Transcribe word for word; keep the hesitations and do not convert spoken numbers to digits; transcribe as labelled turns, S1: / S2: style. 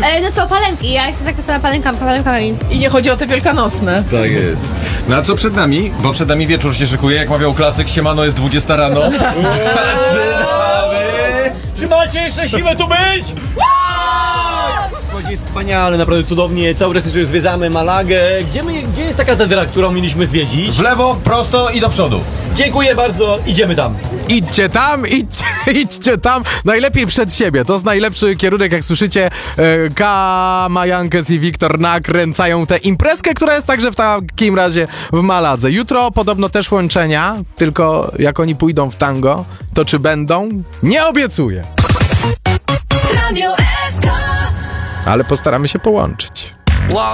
S1: E, no co, palemki. Ja jestem zakwasana palenkami, palenkami.
S2: I nie chodzi o te wielkanocne.
S3: Tak jest. No a co przed nami? Bo przed nami wieczór się szykuje, jak mawiał klasyk, siemano jest dwudziesta rano. Zaczynamy!
S4: Czy macie jeszcze siłę tu być? Jest wspaniale, naprawdę cudownie. Cały czas jeszcze zwiedzamy Malagę. Gdzie, my, gdzie jest ta katedra, którą mieliśmy zwiedzić?
S3: W lewo, prosto i do przodu.
S4: Dziękuję bardzo, idziemy tam.
S5: Idźcie tam, idźcie, idźcie tam. Najlepiej przed siebie. To jest najlepszy kierunek, jak słyszycie. E, Kama, Jankes i Wiktor nakręcają tę imprezkę, która jest także w takim razie w Maladze. Jutro podobno też łączenia, tylko jak oni pójdą w tango, to czy będą? Nie obiecuję.
S6: Radio S K.
S5: Ale postaramy się połączyć.
S6: Walk